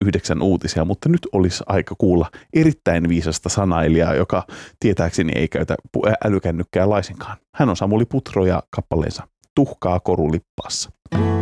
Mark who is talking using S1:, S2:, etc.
S1: 9 uutisia, mutta nyt olisi aika kuulla erittäin viisasta sanailijaa, joka tietääkseni ei käytä älykännykkää laisinkaan. Hän on Samuli Putro ja kappaleensa Tuhkaa korulippaassa.